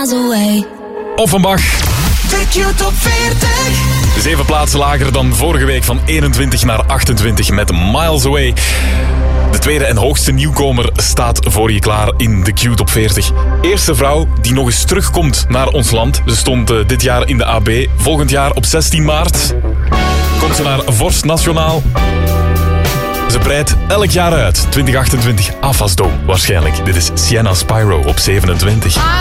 miles away. Offenbach. De Q-top 40. 7 plaatsen lager dan vorige week, van 21 naar 28 met Miles Away. De tweede en hoogste nieuwkomer staat voor je klaar in de Q-top 40. Eerste vrouw die nog eens terugkomt naar ons land. Ze stond dit jaar in de AB. Volgend jaar op 16 maart komt ze naar Vorst Nationaal. Ze breidt elk jaar uit. 2028 Afasdo waarschijnlijk. Dit is Sienna Spyro op 27.